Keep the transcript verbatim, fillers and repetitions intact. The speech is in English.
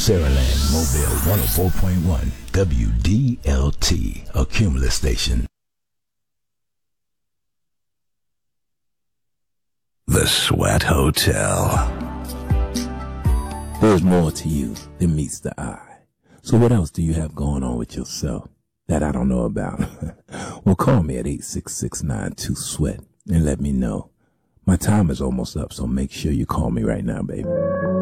Saraland Mobile one oh four point one W D L T, a Cumulus station. The Sweat Hotel. There's more to you than meets the eye. So what else do you have going on with yourself that I don't know about? Well, call me at eight six six nine two sweat and let me know. My time is almost up, so make sure you call me right now, baby.